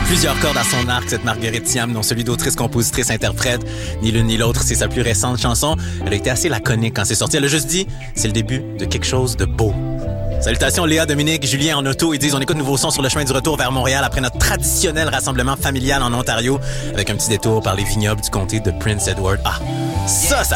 Plusieurs cordes à son arc, cette Marguerite Thiam, dont celui d'autrice, compositrice, interprète. Ni l'une ni l'autre, c'est sa plus récente chanson. Elle a été assez laconique quand c'est sorti. Elle a juste dit, c'est le début de quelque chose de beau. Salutations Léa, Dominique, Julien en auto. Ils disent, on écoute nouveau son sur le chemin du retour vers Montréal après notre traditionnel rassemblement familial en Ontario avec un petit détour par les vignobles du comté de Prince Edward. Ah, ça